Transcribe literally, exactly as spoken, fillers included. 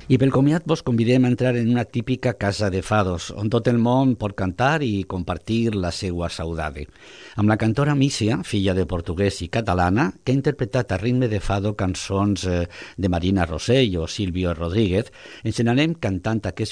I pel comiat vos convidem a entrar en una típica casa de fados, on tot el món pot cantar i compartir la seua saudade. Amb la cantora Mícia, filla de portuguès i catalana, que ha interpretat a ritme de fado cançons eh, de Marina Rossell o Silvio Rodríguez, ens n'anem cantant aquest